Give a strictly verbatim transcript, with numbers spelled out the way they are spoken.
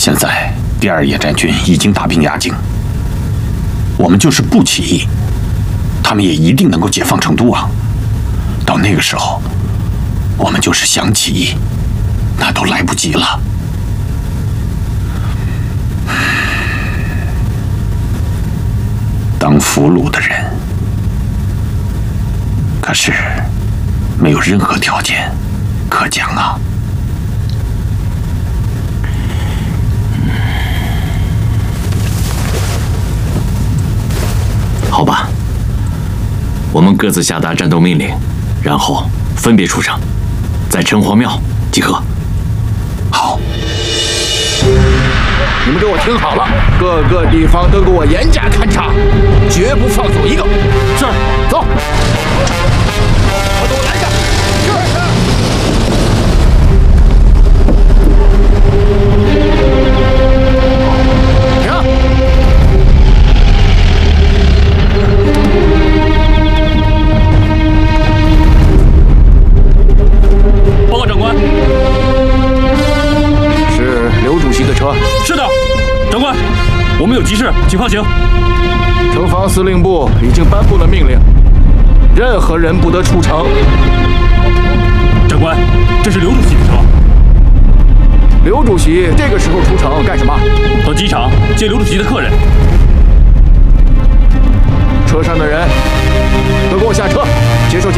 现在第二野战军已经大兵压境，我们就是不起义，他们也一定能够解放成都啊！到那个时候，我们就是想起义，那都来不及了。当俘虏的人，可是没有任何条件可讲啊。 好吧，我们各自下达战斗命令，然后分别出城，在城隍庙集合。 好， 你们给我听好了，各个地方都给我严加勘察，绝不放走一个。是，走。我都来下。 报告长官， 是刘主席的车。 是的，长官，我们有急事，请放行。 城防司令部已经颁布了命令，任何人不得出城。 长官，这是刘主席的车。 刘主席这个时候出城干什么？ 到机场接刘主席的客人。 车上的人都给我下车。